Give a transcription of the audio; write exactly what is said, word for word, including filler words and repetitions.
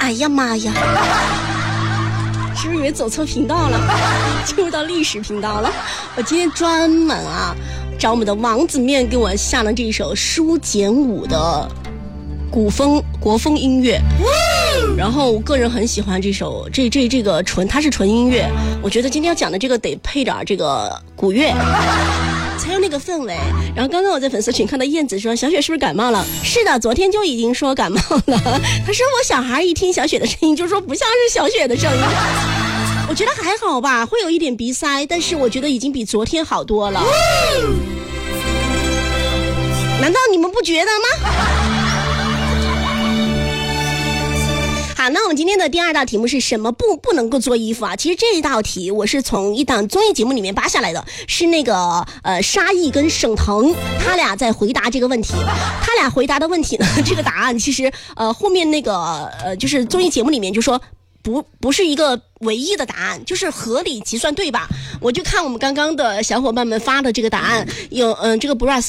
哎呀妈呀，是不是以为走错频道了，进入到历史频道了？我今天专门啊找我们的王子面给我下了这一首舒简舞的古风国风音乐，然后我个人很喜欢这首这这这个纯，它是纯音乐，我觉得今天要讲的这个得配点这个古乐才有那个氛围。然后刚刚我在粉丝群看到燕子说小雪是不是感冒了？是的，昨天就已经说感冒了。他说我小孩一听小雪的声音就说不像是小雪的声音。我觉得还好吧，会有一点鼻塞，但是我觉得已经比昨天好多了。难道你们不觉得吗？好，那我们今天的第二道题目是什么不不能够做衣服啊？其实这一道题我是从一档综艺节目里面扒下来的，是那个呃沙溢跟沈腾他俩在回答这个问题。他俩回答的问题呢，这个答案其实呃后面那个呃就是综艺节目里面就说不不是一个唯一的答案，就是合理计算对吧？我就看我们刚刚的小伙伴们发的这个答案，有嗯、呃、这个 Bras